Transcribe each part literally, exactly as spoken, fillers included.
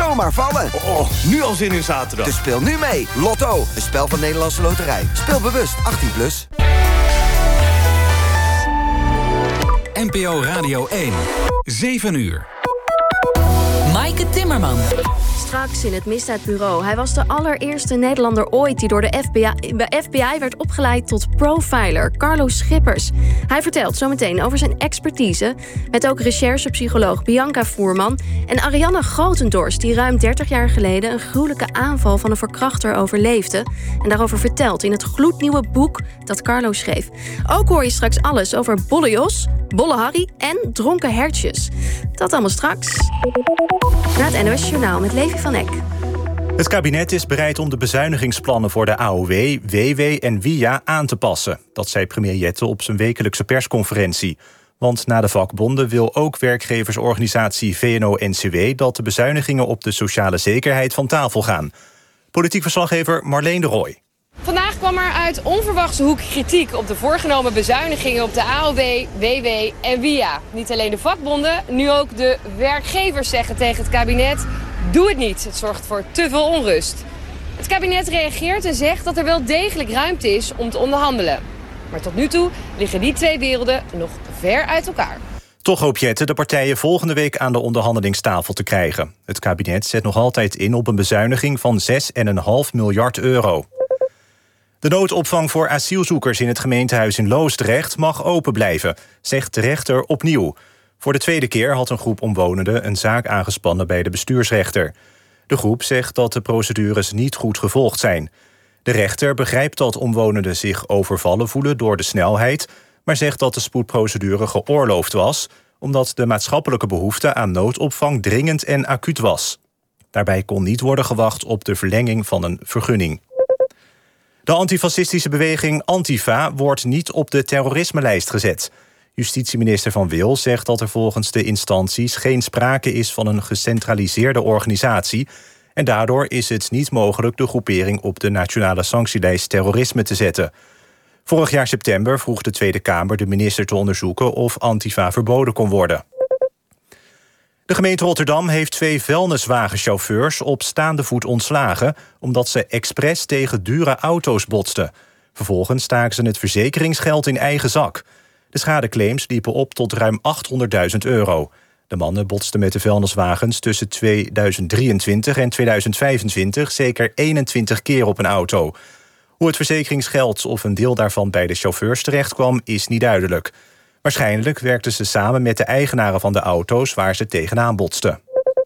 zomaar vallen. Oh, nu al zin in zaterdag. Dus speel nu mee. Lotto, een spel van Nederlandse Loterij. Speel bewust, achttien plus. N P O Radio één. zeven uur. Maaike Timmerman. Straks in het misdaadbureau. Hij was de allereerste Nederlander ooit die door de F B I, bij F B I werd opgeleid tot profiler. Carlo Schippers. Hij vertelt zometeen over zijn expertise. Met ook recherchepsycholoog Bianca Voerman. En Arianne Grotendorst, die ruim dertig jaar geleden een gruwelijke aanval van een verkrachter overleefde. En daarover vertelt in het gloednieuwe boek dat Carlo schreef. Ook hoor je straks alles over Bolle Jos, Bolle Harry en dronken hertjes. Dat allemaal straks. Na het N O S Journaal met Levi van Eck. Het kabinet is bereid om de bezuinigingsplannen voor de A O W, W W en W I A aan te passen. Dat zei premier Jette op zijn wekelijkse persconferentie. Want na de vakbonden wil ook werkgeversorganisatie V N O N C W... dat de bezuinigingen op de sociale zekerheid van tafel gaan. Politiek verslaggever Marleen de Rooij. Vandaag kwam er uit onverwachte hoek kritiek op de voorgenomen bezuinigingen op de A O W, W W en W I A. Niet alleen de vakbonden, nu ook de werkgevers zeggen tegen het kabinet: doe het niet, het zorgt voor te veel onrust. Het kabinet reageert en zegt dat er wel degelijk ruimte is om te onderhandelen. Maar tot nu toe liggen die twee werelden nog ver uit elkaar. Toch hoopt Jette de partijen volgende week aan de onderhandelingstafel te krijgen. Het kabinet zet nog altijd in op een bezuiniging van zes komma vijf miljard euro. De noodopvang voor asielzoekers in het gemeentehuis in Loosdrecht mag open blijven, zegt de rechter opnieuw. Voor de tweede keer had een groep omwonenden een zaak aangespannen bij de bestuursrechter. De groep zegt dat de procedures niet goed gevolgd zijn. De rechter begrijpt dat omwonenden zich overvallen voelen door de snelheid, maar zegt dat de spoedprocedure geoorloofd was, omdat de maatschappelijke behoefte aan noodopvang dringend en acuut was. Daarbij kon niet worden gewacht op de verlenging van een vergunning. De antifascistische beweging Antifa wordt niet op de terrorismelijst gezet. Justitieminister Van Wil zegt dat er volgens de instanties geen sprake is van een gecentraliseerde organisatie en daardoor is het niet mogelijk de groepering op de nationale sanctielijst terrorisme te zetten. Vorig jaar september vroeg de Tweede Kamer de minister te onderzoeken of Antifa verboden kon worden. De gemeente Rotterdam heeft twee vuilniswagenchauffeurs op staande voet ontslagen omdat ze expres tegen dure auto's botsten. Vervolgens staken ze het verzekeringsgeld in eigen zak. De schadeclaims liepen op tot ruim achthonderdduizend euro. De mannen botsten met de vuilniswagens tussen tweeduizend drieëntwintig en tweeduizend vijfentwintig zeker eenentwintig keer op een auto. Hoe het verzekeringsgeld of een deel daarvan bij de chauffeurs terechtkwam is niet duidelijk. Waarschijnlijk werkten ze samen met de eigenaren van de auto's waar ze tegenaan botsten.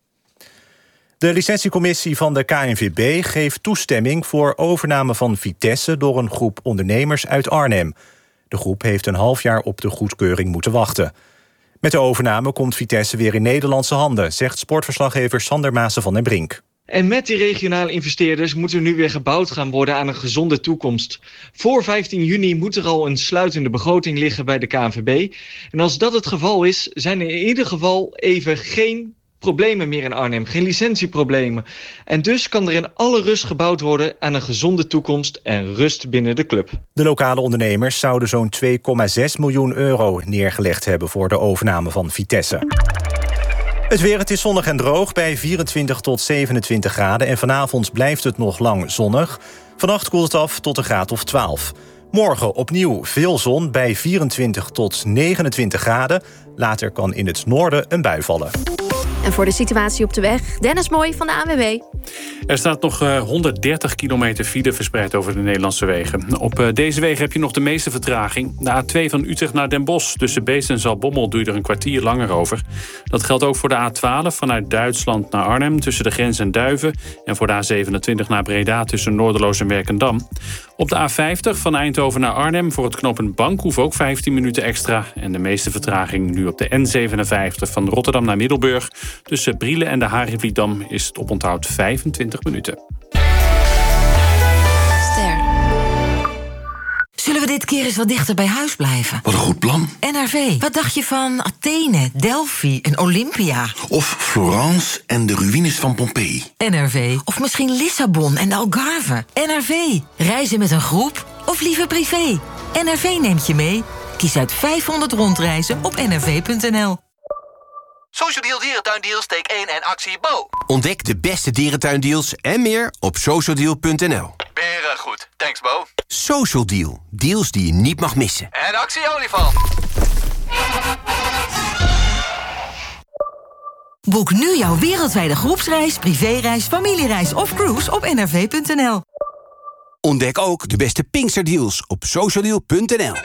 De licentiecommissie van de K N V B geeft toestemming voor overname van Vitesse door een groep ondernemers uit Arnhem. De groep heeft een half jaar op de goedkeuring moeten wachten. Met de overname komt Vitesse weer in Nederlandse handen, zegt sportverslaggever Sander Maassen van den Brink. En met die regionale investeerders moet er nu weer gebouwd gaan worden aan een gezonde toekomst. Voor vijftien juni moet er al een sluitende begroting liggen bij de K N V B. En als dat het geval is, zijn er in ieder geval even geen problemen meer in Arnhem. Geen licentieproblemen. En dus kan er in alle rust gebouwd worden aan een gezonde toekomst en rust binnen de club. De lokale ondernemers zouden zo'n twee komma zes miljoen euro neergelegd hebben voor de overname van Vitesse. Het weer, het is zonnig en droog bij vierentwintig tot zevenentwintig graden... en vanavond blijft het nog lang zonnig. Vannacht koelt het af tot een graad of twaalf. Morgen opnieuw veel zon bij vierentwintig tot negenentwintig graden. Later kan in het noorden een bui vallen. En voor de situatie op de weg, Dennis Mooi van de A N W B. Er staat nog uh, honderddertig kilometer file verspreid over de Nederlandse wegen. Op uh, deze wegen heb je nog de meeste vertraging. De A twee van Utrecht naar Den Bosch tussen Beest en Zaltbommel duurt er een kwartier langer over. Dat geldt ook voor de A twaalf vanuit Duitsland naar Arnhem tussen de grens en Duiven. En voor de A zevenentwintig naar Breda tussen Noorderloos en Werkendam. Op de A vijftig van Eindhoven naar Arnhem voor het knooppunt Bankhoef ook vijftien minuten extra. En de meeste vertraging nu op de N zevenenvijftig van Rotterdam naar Middelburg. Tussen Brielen en de Harifliedam is het oponthoud vijfentwintig minuten. Ster. Zullen we dit keer eens wat dichter bij huis blijven? Wat een goed plan. N R V. Wat dacht je van Athene, Delphi en Olympia? Of Florence en de ruïnes van Pompeii. N R V. Of misschien Lissabon en de Algarve. N R V. Reizen met een groep of liever privé? N R V neemt je mee. Kies uit vijfhonderd rondreizen op n r v punt n l. Social Deal Dierentuindeals, steek één en actie Bo. Ontdek de beste dierentuindeals en meer op social deal punt n l. Beren goed. Thanks, Bo. Social Deal. Deals die je niet mag missen. En actie olifant. Boek nu jouw wereldwijde groepsreis, privéreis, familiereis of cruise op n r v punt n l. Ontdek ook de beste Pinksterdeals op social deal punt n l.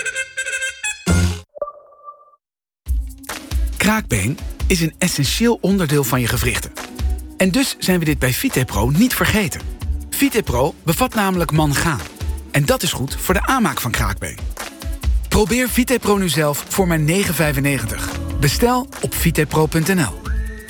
Kraakbeen is een essentieel onderdeel van je gewrichten. En dus zijn we dit bij Vitepro niet vergeten. Vitepro bevat namelijk mangaan. En dat is goed voor de aanmaak van kraakbeen. Probeer Vitepro nu zelf voor maar negen vijfennegentig. Bestel op vitepro punt n l.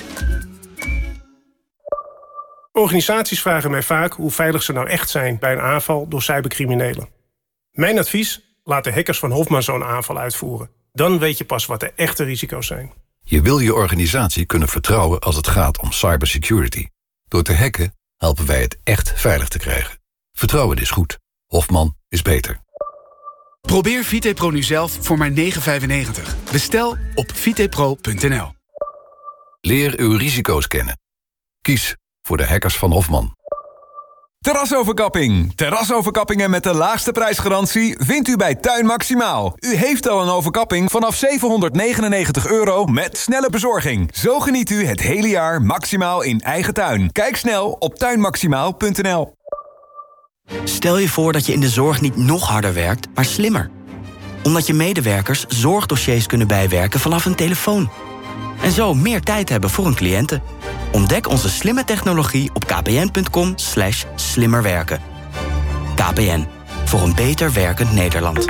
Organisaties vragen mij vaak hoe veilig ze nou echt zijn bij een aanval door cybercriminelen. Mijn advies? Laat de hackers van Hofman zo'n aanval uitvoeren. Dan weet je pas wat de echte risico's zijn. Je wil je organisatie kunnen vertrouwen als het gaat om cybersecurity. Door te hacken helpen wij het echt veilig te krijgen. Vertrouwen is goed. Hofman is beter. Probeer Vitepro nu zelf voor maar negen vijfennegentig. Bestel op vitepro punt n l. Leer uw risico's kennen. Kies voor de hackers van Hofman. Terrasoverkapping. Terrasoverkappingen met de laagste prijsgarantie vindt u bij Tuin Maximaal. U heeft al een overkapping vanaf zevenhonderdnegenennegentig euro met snelle bezorging. Zo geniet u het hele jaar maximaal in eigen tuin. Kijk snel op tuin maximaal punt n l. Stel je voor dat je in de zorg niet nog harder werkt, maar slimmer. Omdat je medewerkers zorgdossiers kunnen bijwerken vanaf een telefoon. En zo meer tijd hebben voor hun cliënten. Ontdek onze slimme technologie op kpn punt com slash slimmerwerken. K P N, voor een beter werkend Nederland.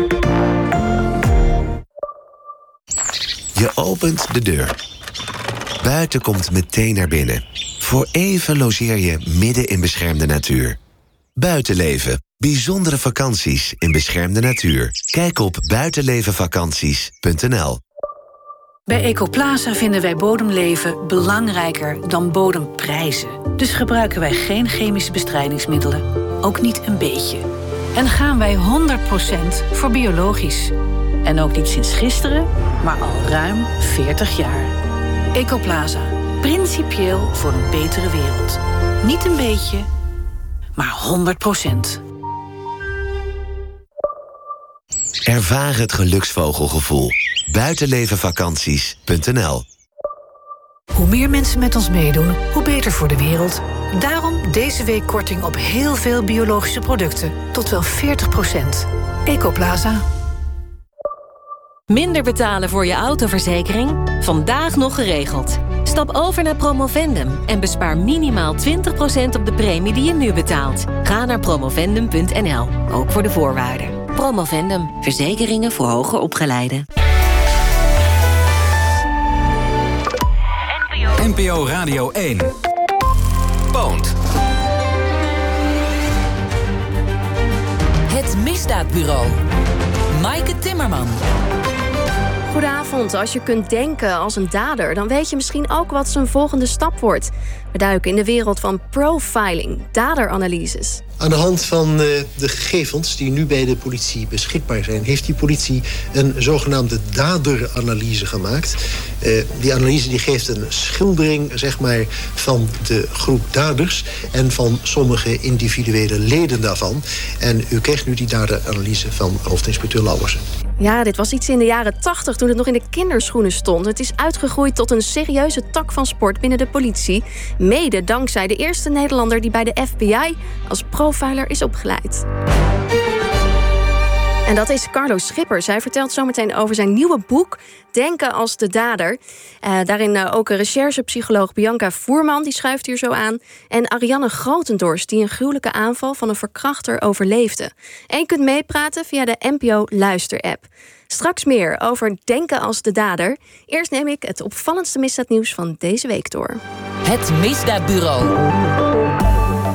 Je opent de deur. Buiten komt meteen naar binnen. Voor even logeer je midden in beschermde natuur. Buitenleven. Bijzondere vakanties in beschermde natuur. Kijk op buitenlevenvakanties punt n l. Bij Ecoplaza vinden wij bodemleven belangrijker dan bodemprijzen. Dus gebruiken wij geen chemische bestrijdingsmiddelen. Ook niet een beetje. En gaan wij honderd procent voor biologisch. En ook niet sinds gisteren, maar al ruim veertig jaar. Ecoplaza. Principieel voor een betere wereld. Niet een beetje, maar honderd procent. Ervaar het geluksvogelgevoel. buitenlevenvakanties punt n l. Hoe meer mensen met ons meedoen, hoe beter voor de wereld. Daarom deze week korting op heel veel biologische producten. Tot wel veertig procent. Ecoplaza. Minder betalen voor je autoverzekering? Vandaag nog geregeld. Stap over naar Promovendum en bespaar minimaal twintig procent op de premie die je nu betaalt. Ga naar promovendum punt n l, ook voor de voorwaarden. Promovendum, verzekeringen voor hoger opgeleiden. N P O Radio één. Poont. Het Misdaadbureau. Maaike Timmerman. Goedenavond. Als je kunt denken als een dader, dan weet je misschien ook wat zijn volgende stap wordt. We duiken in de wereld van profiling, daderanalyses. Aan de hand van uh, de gegevens die nu bij de politie beschikbaar zijn, heeft die politie een zogenaamde daderanalyse gemaakt. Uh, die analyse die geeft een schildering, zeg maar, van de groep daders en van sommige individuele leden daarvan. En u krijgt nu die daderanalyse van hoofdinspecteur Lauwersen. Ja, dit was iets in de jaren tachtig toen het nog in de kinderschoenen stond. Het is uitgegroeid tot een serieuze tak van sport binnen de politie. Mede dankzij de eerste Nederlander die bij de F B I als profiler is opgeleid. En dat is Carlo Schippers. Hij vertelt zometeen over zijn nieuwe boek Denken als de dader. Uh, daarin uh, ook recherchepsycholoog Bianca Voerman, die schuift hier zo aan. En Arianne Grotendorst, die een gruwelijke aanval van een verkrachter overleefde. En je kunt meepraten via de N P O Luister-app. Straks meer over Denken als de dader. Eerst neem ik het opvallendste misdaadnieuws van deze week door. Het Misdaadbureau.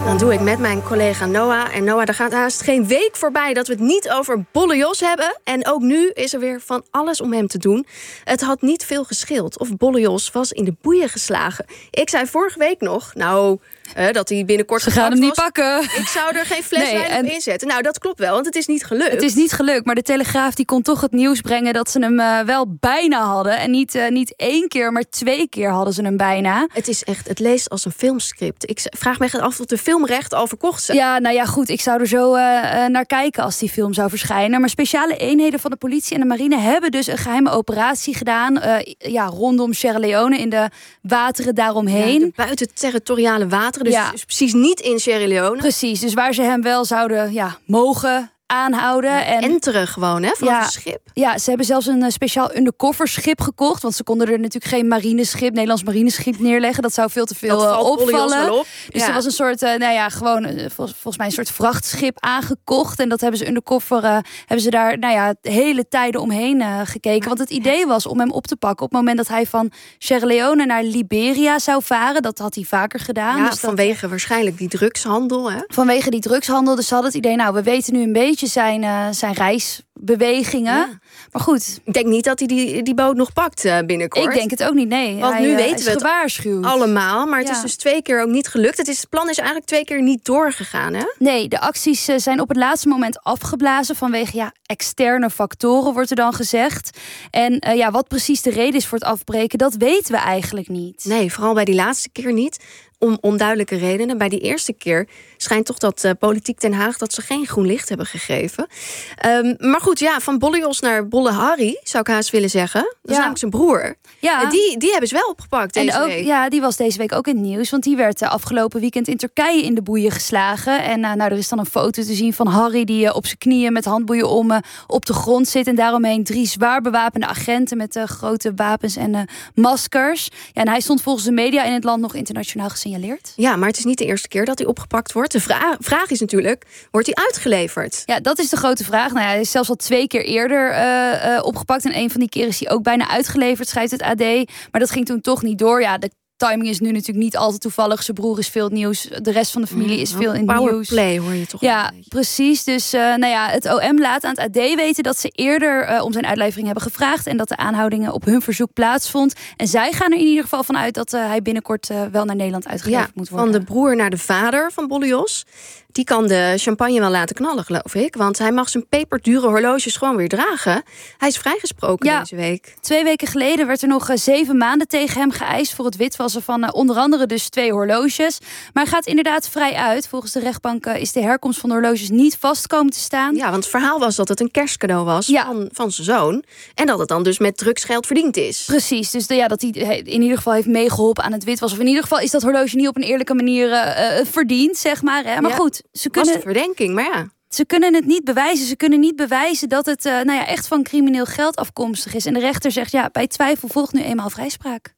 Dan doe ik met mijn collega Noah. En Noah, er gaat haast geen week voorbij dat we het niet over Bolle Jos hebben. En ook nu is er weer van alles om hem te doen. Het had niet veel gescheeld of Bolle Jos was in de boeien geslagen. Ik zei vorige week nog, nou, uh, dat hij binnenkort Ze gaan hem niet was. pakken. Ik zou er geen fleswijn nee, en... op inzetten. Nou, dat klopt wel, want het is niet gelukt. Het is niet gelukt, maar de Telegraaf die kon toch het nieuws brengen dat ze hem uh, wel bijna hadden. En niet, uh, niet één keer, maar twee keer hadden ze hem bijna. Het is echt, het leest als een filmscript. Ik vraag me echt af of de filmrecht al verkocht zijn. Ja, nou ja, goed. Ik zou er zo uh, uh, naar kijken als die film zou verschijnen. Maar speciale eenheden van de politie en de marine hebben dus een geheime operatie gedaan. Uh, ja, rondom Sierra Leone in de wateren daaromheen. Ja, de buitenterritoriale wateren, dus, ja. dus precies niet in Sierra Leone. Precies, dus waar ze hem wel zouden ja, mogen aanhouden. Ja, en enteren gewoon, hè, van ja, een schip. Ja, ze hebben zelfs een uh, speciaal undercover schip gekocht. Want ze konden er natuurlijk geen marineschip, Nederlands marineschip neerleggen. Dat zou veel te veel uh, opvallen. Op. Dus ja. er was een soort, uh, nou ja, gewoon uh, vol, volgens mij een soort vrachtschip aangekocht. En dat hebben ze undercover, uh, hebben ze daar, nou ja, hele tijden omheen uh, gekeken. Want het idee was om hem op te pakken op het moment dat hij van Sierra Leone naar Liberia zou varen. Dat had hij vaker gedaan. Ja, dus vanwege dat, waarschijnlijk die drugshandel, hè? Vanwege die drugshandel. Dus ze hadden het idee, nou, we weten nu een beetje zijn, uh, zijn reisbewegingen. Ja. Maar goed. Ik denk niet dat hij die, die boot nog pakt uh, binnenkort. Ik denk het ook niet, nee. Want hij, nu uh, weten we het gewaarschuwd. allemaal. Maar het ja. is dus twee keer ook niet gelukt. Het, is, het plan is eigenlijk twee keer niet doorgegaan, hè? Nee, de acties uh, zijn op het laatste moment afgeblazen vanwege ja, externe factoren, wordt er dan gezegd. En uh, ja, wat precies de reden is voor het afbreken, dat weten we eigenlijk niet. Nee, vooral bij die laatste keer niet. Om onduidelijke redenen. Bij die eerste keer schijnt toch dat uh, politiek Den Haag dat ze geen groen licht hebben gegeven. Um, maar goed, ja, van Bolle Jos naar Bolle Harry, zou ik haast willen zeggen. Dat ja. is namelijk zijn broer. Ja. Uh, die, die hebben ze wel opgepakt deze en ook, week. Ja, die was deze week ook in het nieuws. Want die werd uh, afgelopen weekend in Turkije in de boeien geslagen. En uh, nou, er is dan een foto te zien van Harry die uh, op zijn knieën met handboeien om uh, op de grond zit. En daaromheen drie zwaar bewapende agenten met uh, grote wapens en uh, maskers. Ja, en hij stond volgens de media in het land nog internationaal gezien. Ja, maar het is niet de eerste keer dat hij opgepakt wordt. De vra- vraag is natuurlijk, wordt hij uitgeleverd? Ja, dat is de grote vraag. Nou ja, hij is zelfs al twee keer eerder uh, uh, opgepakt. En een van die keren is hij ook bijna uitgeleverd, schrijft het A D. Maar dat ging toen toch niet door. Ja, de timing is nu natuurlijk niet altijd toevallig. Zijn broer is veel het nieuws. De rest van de familie is veel in het nieuws. Powerplay hoor je toch? Ja, precies. Dus uh, nou ja, het O M laat aan het A D weten dat ze eerder uh, om zijn uitlevering hebben gevraagd. En dat de aanhoudingen op hun verzoek plaatsvond. En zij gaan er in ieder geval vanuit dat uh, hij binnenkort uh, wel naar Nederland uitgeleverd ja, moet worden. Van de broer naar de vader van Bolle Jos. Die kan de champagne wel laten knallen, geloof ik. Want hij mag zijn peperdure horloges gewoon weer dragen. Hij is vrijgesproken ja, deze week. Twee weken geleden werd er nog uh, zeven maanden tegen hem geëist voor het witwassen van uh, onder andere dus twee horloges. Maar hij gaat inderdaad vrij uit. Volgens de rechtbank uh, is de herkomst van de horloges niet vast komen te staan. Ja, want het verhaal was dat het een kerstcadeau was ja. van, van zijn zoon. En dat het dan dus met drugsgeld verdiend is. Precies, dus de, ja, dat hij in ieder geval heeft meegeholpen aan het witwassen. Of in ieder geval is dat horloge niet op een eerlijke manier uh, verdiend, zeg maar. Hè. Maar ja. goed. Ze kunnen, was de verdenking, maar ja. Ze kunnen het niet bewijzen. Ze kunnen niet bewijzen dat het uh, nou ja, echt van crimineel geld afkomstig is. En de rechter zegt, ja, bij twijfel volgt nu eenmaal vrijspraak.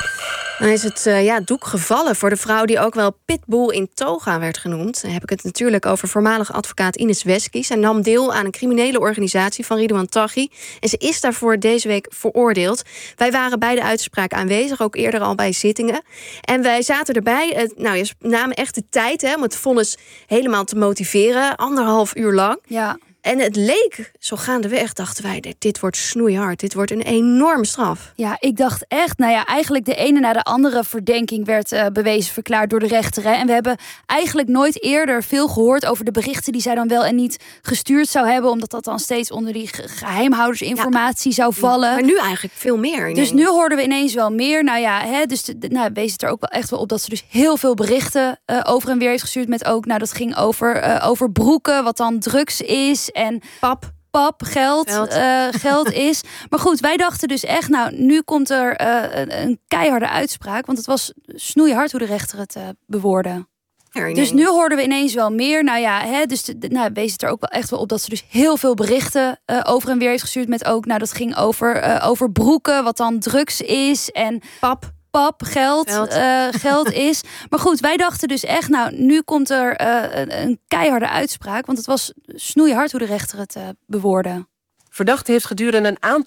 Dan is het uh, ja, doek gevallen voor de vrouw die ook wel Pitbull in toga werd genoemd. Dan heb ik het natuurlijk over voormalig advocaat Ines Wesky. Zij nam deel aan een criminele organisatie van Ridouan Taghi. En ze is daarvoor deze week veroordeeld. Wij waren bij de uitspraak aanwezig, ook eerder al bij zittingen. En wij zaten erbij. Het, nou, je namen echt de tijd hè, om het vonnis helemaal te motiveren. Anderhalf uur lang. Ja. En het leek, zo gaandeweg, dachten wij, dit, dit wordt snoeihard. Dit wordt een enorme straf. Ja, ik dacht echt, nou ja, eigenlijk de ene na de andere verdenking werd uh, bewezen verklaard door de rechter. Hè? En we hebben eigenlijk nooit eerder veel gehoord over de berichten die zij dan wel en niet gestuurd zou hebben. Omdat dat dan steeds onder die ge- geheimhoudersinformatie ja. zou vallen. Maar nu eigenlijk veel meer. Ineens. Dus nu hoorden we ineens wel meer. Nou ja, hè, dus de, nou, wees het er ook wel echt wel op dat ze dus heel veel berichten uh, over en weer heeft gestuurd. Met ook, nou dat ging over, uh, over broeken, wat dan drugs is. En pap, pap geld, geld. Uh, geld is. Maar goed, wij dachten dus echt, nou, nu komt er uh, een, een keiharde uitspraak. Want het was snoeihard hoe de rechter het uh, bewoordde. Dus nu hoorden we ineens wel meer. Nou ja, hè, dus de, nou, wees het er ook wel echt wel op dat ze dus heel veel berichten uh, over en weer heeft gestuurd. Met ook, nou dat ging over, uh, over broeken, wat dan drugs is. En pap. pap, geld, geld. Uh, geld is. Maar goed, wij dachten dus echt, nou, nu komt er uh, een, een keiharde uitspraak. Want het was snoeihard hoe de rechter het uh, bewoordde. Verdachte heeft gedurende een aantal